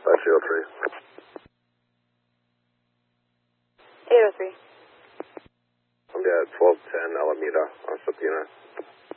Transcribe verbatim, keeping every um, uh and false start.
five zero three. eight oh three. I'm at twelve ten Alameda on Sabina.